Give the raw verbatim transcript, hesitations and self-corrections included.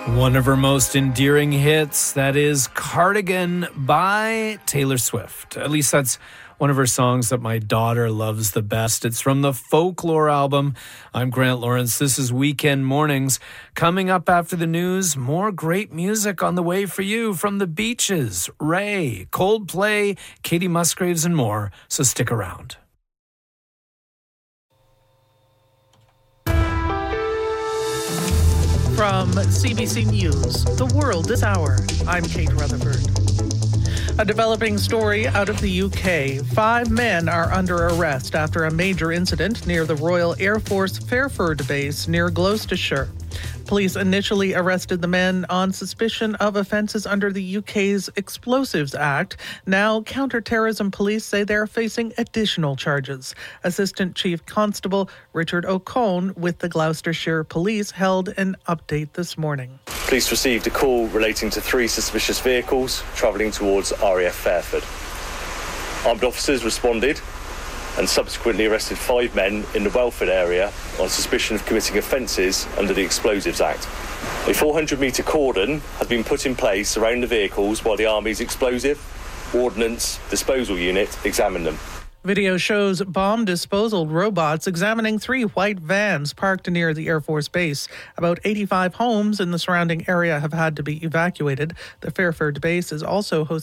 One of her most endearing hits, that is Cardigan by Taylor Swift. At least that's one of her songs that my daughter loves the best. It's from the Folklore album. I'm Grant Lawrence. This is Weekend Mornings. Coming up after the news, more great music on the way for you from the Beaches, Ray, Coldplay, Katie Musgraves, and more. So stick around. From C B C News, The World This Hour, I'm Kate Rutherford. A developing story out of the U K. Five men are under arrest after a major incident near the Royal Air Force Fairford base near Gloucestershire. Police initially arrested the men on suspicion of offences under the U K's Explosives Act. Now, counter-terrorism police say they're facing additional charges. Assistant Chief Constable Richard O'Cone with the Gloucestershire Police held an update this morning. Police received a call relating to three suspicious vehicles travelling towards R A F Fairford. Armed officers responded and subsequently arrested five men in the Welford area on suspicion of committing offences under the Explosives Act. A four hundred metre cordon has been put in place around the vehicles while the Army's Explosive Ordnance Disposal Unit examined them. Video shows bomb disposal robots examining three white vans parked near the Air Force Base. About eighty-five homes in the surrounding area have had to be evacuated. The Fairford base is also hosting